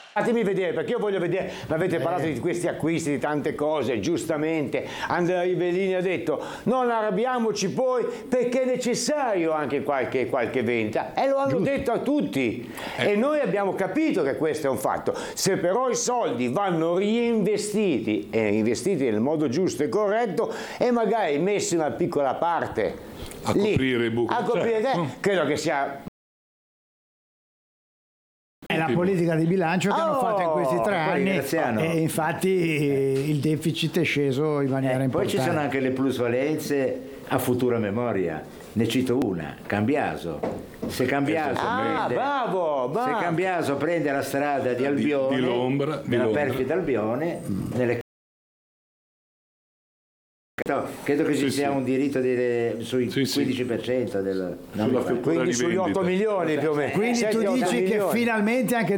Fatemi vedere, perché io voglio vedere, ma avete parlato di questi acquisti, di tante cose, giustamente. Andrea Rivellini ha detto non arrabbiamoci poi perché è necessario anche qualche vendita, e lo hanno detto a tutti e noi abbiamo capito che questo è un fatto. Se però i soldi vanno reinvestiti e investiti nel modo giusto e corretto e magari messi una piccola parte a coprire i buchi, credo che sia... È la politica di bilancio che hanno fatto in questi 3 anni e infatti il deficit è sceso in maniera importante. Poi ci sono anche le plusvalenze a futura memoria, ne cito una, Cambiaso. Se Cambiaso prende la strada di Albione, di Lombra, della perfida Albione, nelle... credo che ci sia un diritto sui 15% del... Quindi sugli 8 milioni più o meno. Quindi tu dici che finalmente anche